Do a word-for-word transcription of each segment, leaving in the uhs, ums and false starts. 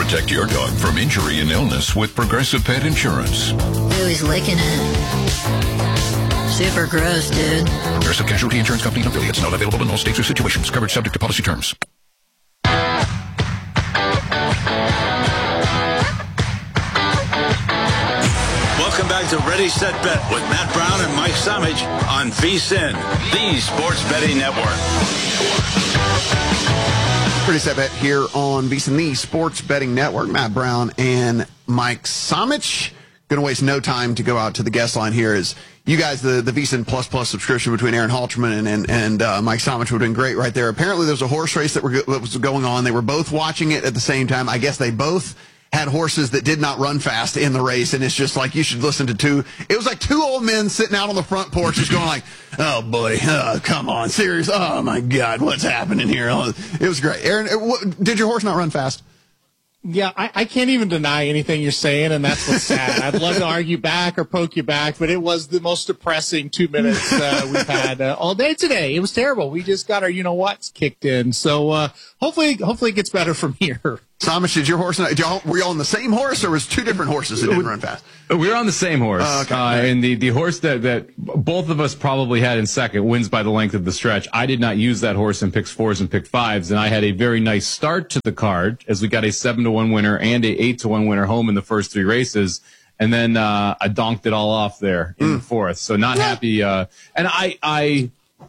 Protect your dog from injury and illness with Progressive Pet Insurance. Ooh, he's licking it. Super gross, dude. Progressive Casualty Insurance Company and affiliates. Not available in all states or situations. Coverage subject to policy terms. Welcome back to Ready, Set, Bet with Matt Brown and Mike Samich on V S I N, the Sports Betting Network. Ready, Set, Bet here on V S I N, the Sports Betting Network. Matt Brown and Mike Samich. Going to waste no time to go out to the guest line here. Is you guys, the, the V S I N Plus Plus subscription between Aaron Halterman and, and, and uh, Mike Samich would have been great right there. Apparently, there was a horse race that, were, that was going on. They were both watching it at the same time. I guess they both had horses that did not run fast in the race, and it's just like you should listen to two. It was like two old men sitting out on the front porch just going like, oh, boy, oh, come on, serious. Oh, my God, what's happening here? Oh, it was great. Aaron, what, did your horse not run fast? Yeah, I, I can't even deny anything you're saying, and that's what's sad. I'd love to argue back or poke you back, but it was the most depressing two minutes uh, we've had uh, all day today. It was terrible. We just got our you-know-whats kicked in. So uh, hopefully hopefully it gets better from here. Samich, did your horse, did y'all, were you all on the same horse, or was two different horses that didn't run fast? We were on the same horse. Uh, okay. uh, and the, the horse that, that both of us probably had in second wins by the length of the stretch. I did not use that horse in picks fours and pick fives, and I had a very nice start to the card as we got a seven to one winner and a eight to one winner home in the first three races. And then uh, I donked it all off there in mm. the fourth. So not happy. Uh, and I, I,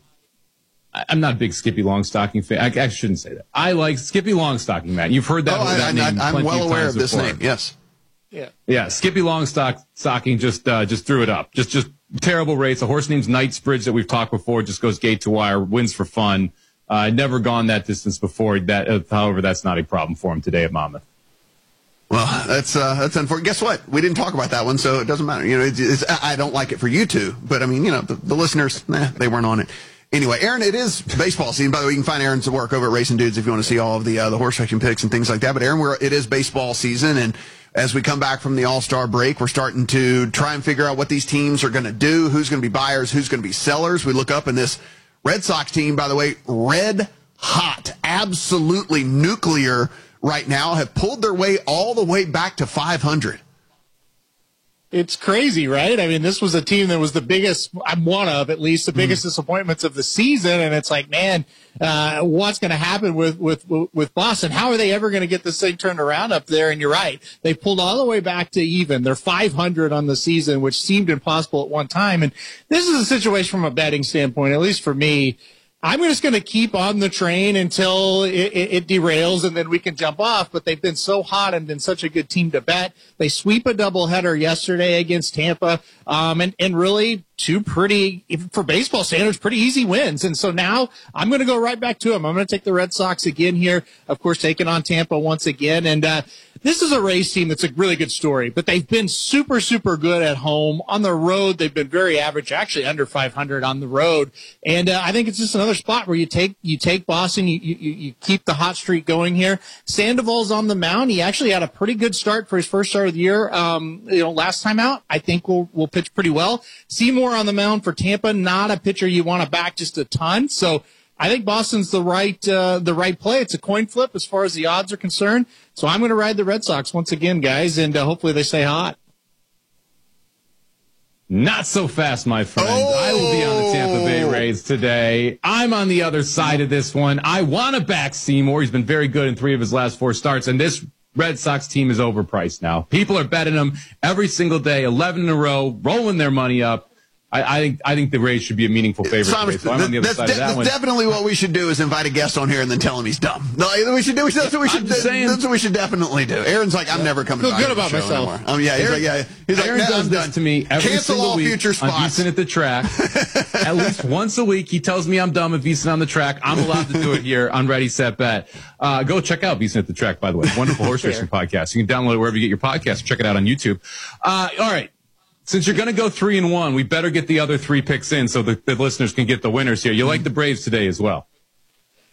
I'm not a big Skippy Longstocking fan. I, I shouldn't say that. I like Skippy Longstocking, Matt. You've heard that, oh, that I, name I, I'm plenty well of aware times of this before. name, yes. Yeah, yeah. Skippy Longstocking just uh, just threw it up. Just just terrible race. A horse named Knightsbridge that we've talked before just goes gate to wire, wins for fun. Uh, never gone that distance before. That, uh, however, that's not a problem for him today at Monmouth. Well, that's uh, that's unfortunate. Guess what? We didn't talk about that one, so it doesn't matter. You know, it's, it's, I don't like it for you two, but I mean, you know, the, the listeners, nah, they weren't on it. Anyway, Aaron, it is baseball season. By the way, you can find Aaron's work over at Racing Dudes if you want to see all of the uh, the horse racing picks and things like that. But Aaron, we're, it is baseball season, and as we come back from the All-Star break, we're starting to try and figure out what these teams are going to do, who's going to be buyers, who's going to be sellers. We look up, and this Red Sox team, by the way, red hot, absolutely nuclear right now, have pulled their way all the way back to five hundred. It's crazy, right? I mean, this was a team that was the biggest, I'm one of at least, the biggest mm. disappointments of the season. And it's like, man, uh, what's going to happen with, with, with Boston? How are they ever going to get this thing turned around up there? And you're right. They pulled all the way back to even. They're five hundred on the season, which seemed impossible at one time. And this is a situation from a betting standpoint, at least for me. I'm just going to keep on the train until it, it, it derails, and then we can jump off. But they've been so hot and been such a good team to bet. They sweep a doubleheader yesterday against Tampa, um, and, and really two pretty, for baseball standards, pretty easy wins. And so now I'm going to go right back to them. I'm going to take the Red Sox again here, of course, taking on Tampa once again. And uh, this is a Rays team that's a really good story, but they've been super, super good at home. On the road, they've been very average, actually under five hundred on the road. And uh, I think it's just another spot where you take you take Boston, you, you, you keep the hot streak going here. Sandoval's on the mound. He actually had a pretty good start for his first start of the year. Um, you know, last time out, I think we'll we'll pitch pretty well. Seymour on the mound for Tampa, not a pitcher you want to back just a ton. So I think Boston's the right uh, the right play. It's a coin flip as far as the odds are concerned. So I'm going to ride the Red Sox once again, guys, and uh, hopefully they stay hot. Not so fast, my friend. Oh. I will be on the Tampa Bay Rays today. I'm on the other side of this one. I want to back Seymour. He's been very good in three of his last four starts, and this Red Sox team is overpriced now. People are betting them every single day, eleven in a row, rolling their money up. I, I think I think the Rays should be a meaningful favorite. Today, so I'm on the other that's side de- of that that's one. definitely what we should do is invite a guest on here and then tell him he's dumb. No, we should do. That's what we should. I'm just saying. That's what we should definitely do. Aaron's like, I'm never coming. I feel back good to the about show myself. Anymore. Um, yeah, he's Aaron, like, yeah, he's like, Aaron nah, does I'm this done. to me every Cancel single all week future on spots. VSiN at the track. At least once a week, he tells me I'm dumb at VSiN on the track. I'm allowed to do it here on Ready, Set, Bet. Uh, go check out VSiN at the track, by the way. Wonderful horse racing podcast. You can download it wherever you get your podcast. Check it out on YouTube. Uh, all right. Since you're going to go three and one, we better get the other three picks in so the, the listeners can get the winners here. You like the Braves today as well?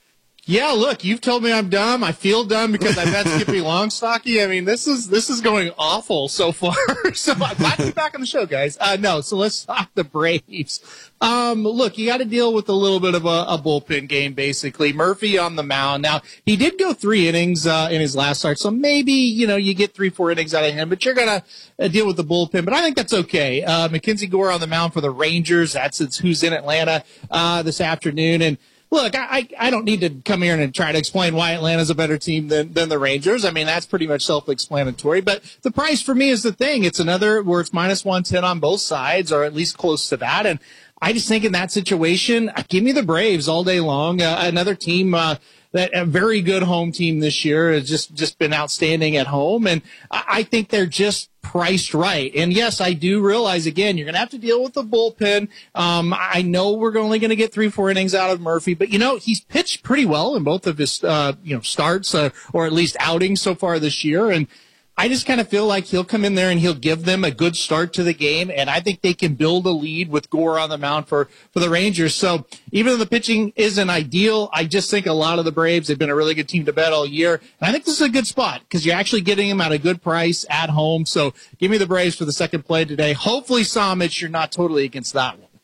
Yeah, look, you've told me I'm dumb. I feel dumb because I bet Skippy Longstocky. I mean, this is this is going awful so far. So I'm glad to be back on the show, guys. Uh, no, so let's talk the Braves. Um, look, you got to deal with a little bit of a, a bullpen game, basically. Murphy on the mound. Now, he did go three innings uh, in his last start, so maybe, you know, you get three, four innings out of him, but you're going to uh, deal with the bullpen. But I think that's okay. Uh, Mackenzie Gore on the mound for the Rangers. That's it's who's in Atlanta uh, this afternoon. And look, I, I don't need to come here and try to explain why Atlanta's a better team than, than the Rangers. I mean, that's pretty much self-explanatory. But the price for me is the thing. It's another where it's minus one ten on both sides, or at least close to that. And I just think in that situation, give me the Braves all day long. Uh, another team uh, that a very good home team this year has just, just been outstanding at home. And I, I think they're just priced right. And yes, I do realize, again, you're going to have to deal with the bullpen. Um, I know we're only going to get three, four innings out of Murphy, but you know, he's pitched pretty well in both of his, uh, you know, starts, uh, or at least outings so far this year. And I just kind of feel like he'll come in there and he'll give them a good start to the game, and I think they can build a lead with Gore on the mound for, for the Rangers. So even though the pitching isn't ideal, I just think a lot of the Braves have been a really good team to bet all year, and I think this is a good spot because you're actually getting them at a good price at home. So give me the Braves for the second play today. Hopefully, Samich, you're not totally against that one.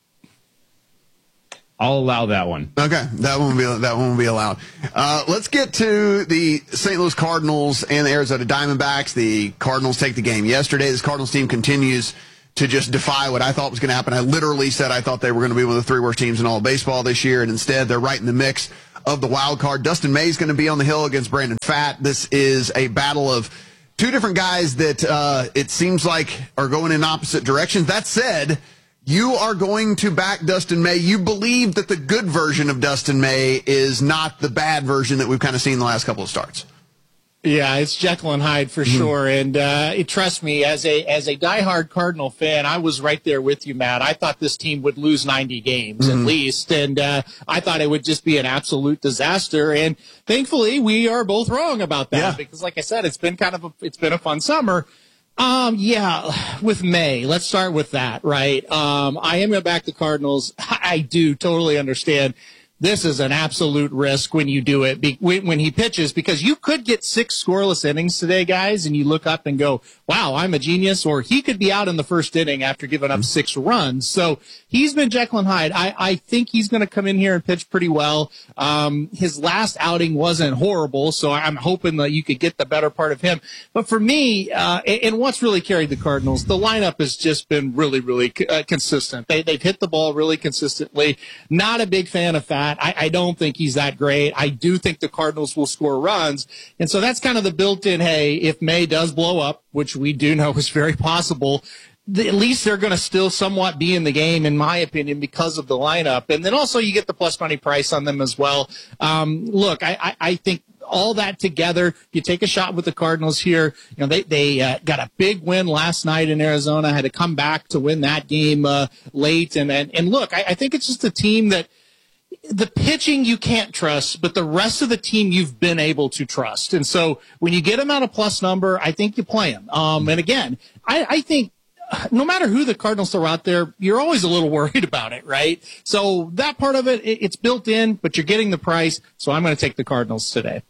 I'll allow that one. Okay, that one will be that one will be allowed. Uh, let's get to the Saint Louis Cardinals and the Arizona Diamondbacks. The Cardinals take the game yesterday. This Cardinals team continues to just defy what I thought was going to happen. I literally said I thought they were going to be one of the three worst teams in all of baseball this year, and instead they're right in the mix of the wild card. Dustin May is going to be on the hill against Brandon Pfaadt. This is a battle of two different guys that uh, it seems like are going in opposite directions. That said, you are going to back Dustin May. You believe that the good version of Dustin May is not the bad version that we've kind of seen the last couple of starts. Yeah, it's Jekyll and Hyde for mm-hmm. sure. And uh, it, trust me, as a as a diehard Cardinal fan, I was right there with you, Matt. I thought this team would lose ninety games mm-hmm. at least, and uh, I thought it would just be an absolute disaster. And thankfully, we are both wrong about that yeah. because, like I said, it's been kind of a, it's been a fun summer. Um, yeah, with May, let's start with that, right? Um, I am going to back the Cardinals. I do totally understand. This is an absolute risk when you do it, be, when he pitches, because you could get six scoreless innings today, guys, and you look up and go, wow, I'm a genius, or he could be out in the first inning after giving up six runs. So he's been Jekyll and Hyde. I, I think he's going to come in here and pitch pretty well. Um, his last outing wasn't horrible, so I'm hoping that you could get the better part of him. But for me, uh, and what's really carried the Cardinals, the lineup has just been really, really uh, consistent. They, they've hit the ball really consistently. Not a big fan of Pfaadt. I, I don't think he's that great. I do think the Cardinals will score runs. And so that's kind of the built-in, hey, if May does blow up, which we do know is very possible, the, at least they're going to still somewhat be in the game, in my opinion, because of the lineup. And then also you get the plus money price on them as well. Um, look, I, I, I think all that together, you take a shot with the Cardinals here. You know, they, they uh, got a big win last night in Arizona, had to come back to win that game uh, late. And, and, and look, I, I think it's just a team that, the pitching you can't trust, but the rest of the team you've been able to trust. And so when you get them out a plus number, I think you play them. Um, and again, I, I think no matter who the Cardinals throw out there, you're always a little worried about it, right? So that part of it, it it's built in, but you're getting the price. So I'm going to take the Cardinals today.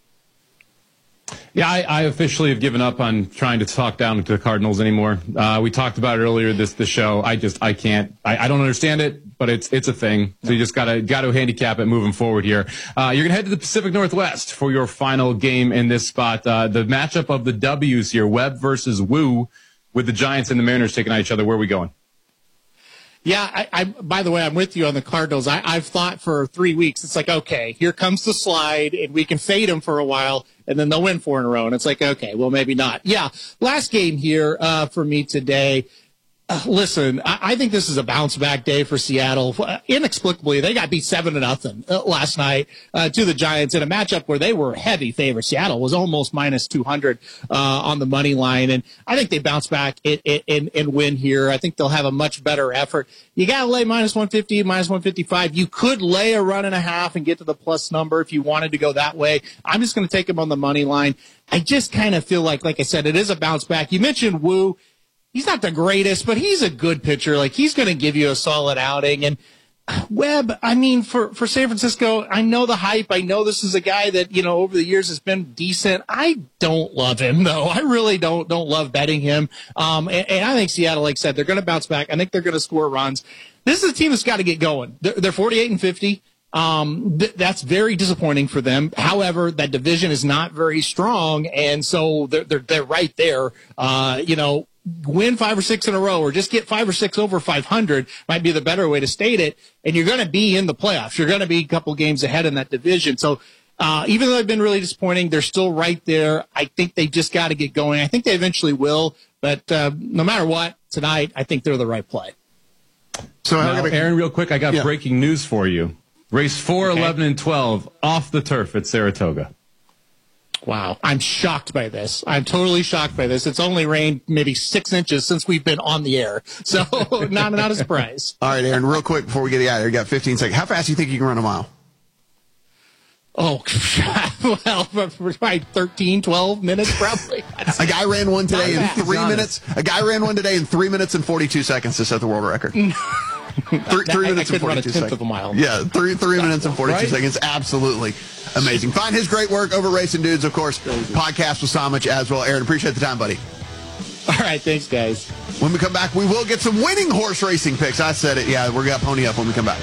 Yeah, I, I officially have given up on trying to talk down to the Cardinals anymore. Uh, we talked about it earlier this the show. I just I can't. I, I don't understand it, but it's it's a thing. So you just gotta gotta handicap it moving forward here. Uh, you're gonna head to the Pacific Northwest for your final game in this spot. Uh, the matchup of the W's here: Webb versus Woo, with the Giants and the Mariners taking on each other. Where are we going? Yeah, I, I, by the way, I'm with you on the Cardinals. I, I've thought for three weeks, it's like, okay, here comes the slide, and we can fade them for a while, and then they'll win four in a row. And it's like, okay, well, maybe not. Yeah, last game here uh, for me today. Uh, listen, I, I think this is a bounce back day for Seattle. Uh, inexplicably, they got beat seven to nothing uh, last night uh, to the Giants in a matchup where they were heavy favorites. Seattle was almost minus two hundred uh, on the money line, and I think they bounce back and, and, and win here. I think they'll have a much better effort. You got to lay minus one fifty, minus one fifty-five. You could lay a run and a half and get to the plus number if you wanted to go that way. I'm just going to take them on the money line. I just kind of feel like, like I said, it is a bounce back. You mentioned Woo. He's not the greatest, but he's a good pitcher. Like, he's going to give you a solid outing. And Webb, I mean, for, for San Francisco, I know the hype. I know this is a guy that, you know, over the years has been decent. I don't love him, though. I really don't don't love betting him. Um, and, and I think Seattle, like I said, they're going to bounce back. I think they're going to score runs. This is a team that's got to get going. They're, they're forty-eight and fifty. Um, th- that's very disappointing for them. However, that division is not very strong, and so they're they're, they're right there. Uh, you know, win five or six in a row, or just get five or six over five hundred might be the better way to state it. And you're going to be in the playoffs. You're going to be a couple games ahead in that division. So uh, even though they've been really disappointing, they're still right there. I think they just got to get going. I think they eventually will. But uh, no matter what, tonight, I think they're the right play. So, now, gonna... Aaron, real quick, I got yeah. breaking news for you. Race four, okay. eleven, and twelve off the turf at Saratoga. Wow. I'm shocked by this. I'm totally shocked by this. It's only rained maybe six inches since we've been on the air. So not, not a surprise. All right, Aaron, real quick before we get out of here, you got fifteen seconds. How fast do you think you can run a mile? Oh, well, probably thirteen, twelve minutes, probably. A guy ran one today in three honest. minutes. A guy ran one today in three minutes and forty-two seconds to set the world record. Three, three minutes I, I and forty-two seconds. Of a mile. Yeah, three three minutes and forty-two right? seconds. Absolutely amazing. Find his great work over Racing Dudes, of course. Podcast with Samich as well. Aaron, appreciate the time, buddy. All right, thanks, guys. When we come back, we will get some winning horse racing picks. I said it. Yeah, we're going to pony up when we come back.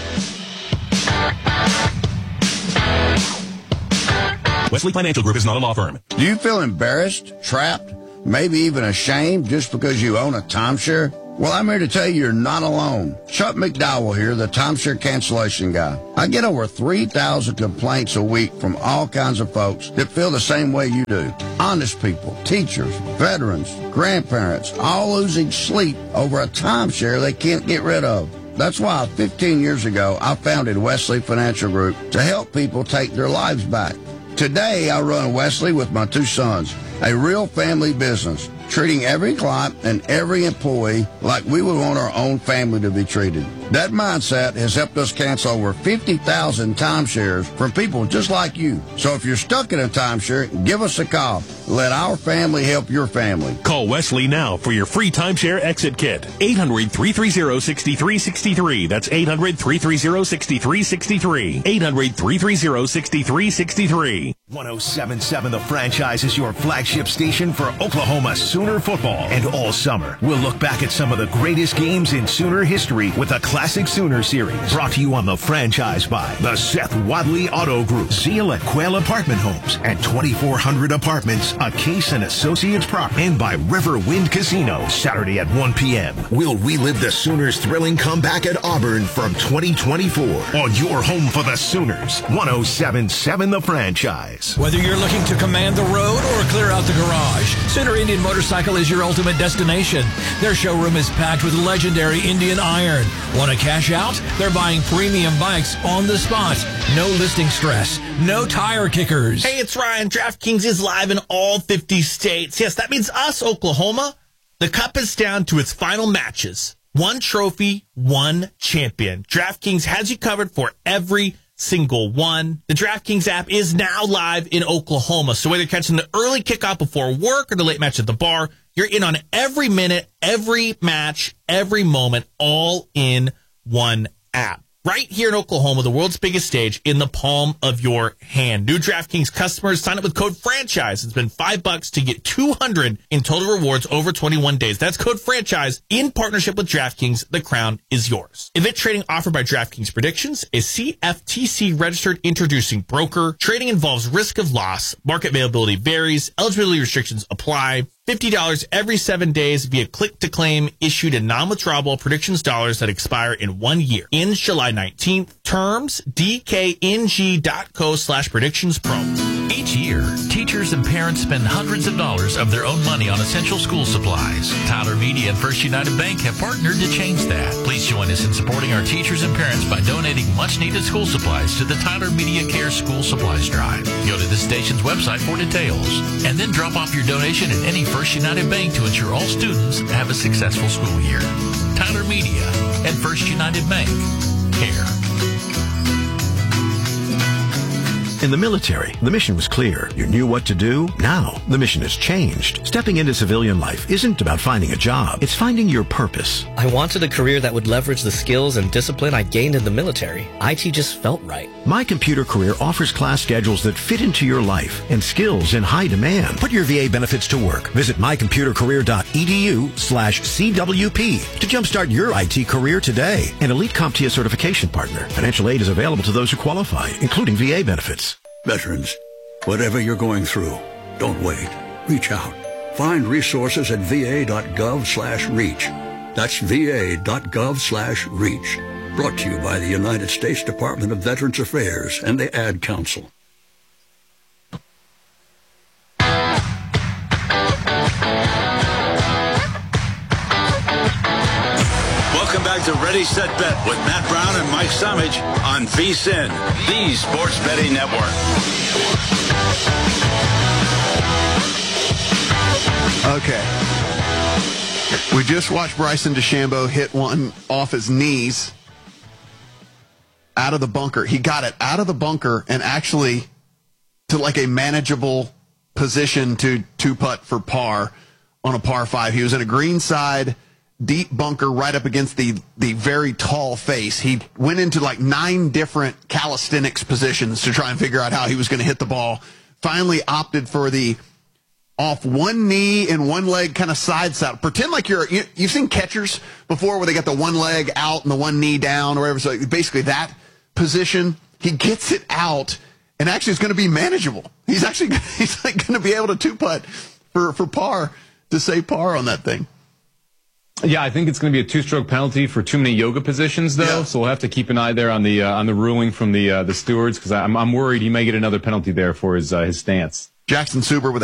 Wesley Financial Group is not a law firm. Do you feel embarrassed, trapped, maybe even ashamed just because you own a timeshare? Well, I'm here to tell you you're not alone. Chuck McDowell here, the timeshare cancellation guy. I get over three thousand complaints a week from all kinds of folks that feel the same way you do. Honest people, teachers, veterans, grandparents, all losing sleep over a timeshare they can't get rid of. That's why fifteen years ago, I founded Wesley Financial Group to help people take their lives back. Today, I run Wesley with my two sons, a real family business, treating every client and every employee like we would want our own family to be treated. That mindset has helped us cancel over fifty thousand timeshares from people just like you. So if you're stuck in a timeshare, give us a call. Let our family help your family. Call Wesley now for your free timeshare exit kit. eight hundred, three three zero, six three six three. That's eight hundred, three three zero, six three six three. eight hundred, three three zero, six three six three. one oh seven point seven The Franchise is your flagship station for Oklahoma Sooner football. And all summer, we'll look back at some of the greatest games in Sooner history with a Classic Sooner series. Brought to you on The Franchise by the Seth Wadley Auto Group, Zeal at Quail Apartment Homes, and twenty-four hundred Apartments, a Case and Associates property, and by Riverwind Casino. Saturday at one p.m. We'll relive the Sooners' thrilling comeback at Auburn from twenty twenty-four on your home for the Sooners. one oh seven point seven The Franchise. Whether you're looking to command the road or clear out the garage, Sooner Indian Motorcycle is your ultimate destination. Their showroom is packed with legendary Indian iron. Want to cash out? They're buying premium bikes on the spot. No listing stress. No tire kickers. Hey, it's Ryan. DraftKings is live in all fifty states. Yes, that means us, Oklahoma. The cup is down to its final matches. One trophy, one champion. DraftKings has you covered for every single one. The DraftKings app is now live in Oklahoma. So whether you're catching the early kickoff before work or the late match at the bar, you're in on every minute, every match, every moment, all in one app. Right here in Oklahoma, the world's biggest stage, in the palm of your hand. New DraftKings customers sign up with code FRANCHISE. It's been five bucks to get two hundred in total rewards over twenty-one days. That's code FRANCHISE in partnership with DraftKings. The crown is yours. Event trading offered by DraftKings Predictions is C F T C registered introducing broker. Trading involves risk of loss. Market availability varies. Eligibility restrictions apply. fifty dollars every seven days via click-to-claim issued in non-withdrawable predictions dollars that expire in one year. Ends July nineteenth. Terms, dkng.co slash predictions promo. Each year, teachers and parents spend hundreds of dollars of their own money on essential school supplies. Tyler Media and First United Bank have partnered to change that. Please join us in supporting our teachers and parents by donating much-needed school supplies to the Tyler Media Care School Supplies Drive. Go to this station's website for details, and then drop off your donation at any First United Bank to ensure all students have a successful school year. Tyler Media and First United Bank. Care. In the military, the mission was clear. You knew what to do. Now, the mission has changed. Stepping into civilian life isn't about finding a job. It's finding your purpose. I wanted a career that would leverage the skills and discipline I gained in the military. I T just felt right. My Computer Career offers class schedules that fit into your life and skills in high demand. Put your V A benefits to work. Visit mycomputercareer.edu slash CWP to jumpstart your I T career today. An Elite CompTIA certification partner. Financial aid is available to those who qualify, including V A benefits. Veterans, whatever you're going through, don't wait. Reach out. Find resources at va.gov slash reach. That's va.gov slash reach. Brought to you by the United States Department of Veterans Affairs and the Ad Council. Welcome back to Ready, Set, Bet with Matt Brown and Mike Summage on V S I N, the Sports Betting Network. Okay. We just watched Bryson DeChambeau hit one off his knees out of the bunker. He got it out of the bunker and actually to like a manageable position to two-putt for par on a par five. He was in a greenside deep bunker right up against the, the very tall face. He went into like nine different calisthenics positions to try and figure out how he was going to hit the ball. Finally opted for the off one knee and one leg kind of side side. Pretend like you're, you, you've seen catchers before where they got the one leg out and the one knee down or whatever. So basically that position, he gets it out and actually it's going to be manageable. He's actually, he's like going to be able to two putt for, for par to say par on that thing. Yeah, I think it's going to be a two-stroke penalty for too many yoga positions, though. Yeah. So we'll have to keep an eye there on the uh, on the ruling from the uh, the stewards because I'm I'm worried he may get another penalty there for his uh, his stance. Jackson Suber with